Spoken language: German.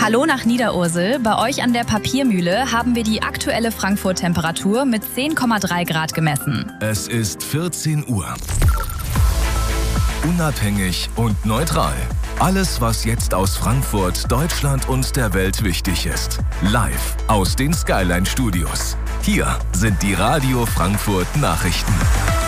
Hallo nach Niederursel. Bei euch an der Papiermühle haben wir die aktuelle Frankfurt-Temperatur mit 10,3 Grad gemessen. Es ist 14 Uhr. Unabhängig und neutral. Alles, was jetzt aus Frankfurt, Deutschland und der Welt wichtig ist. Live aus den Skyline Studios. Hier sind die Radio Frankfurt Nachrichten.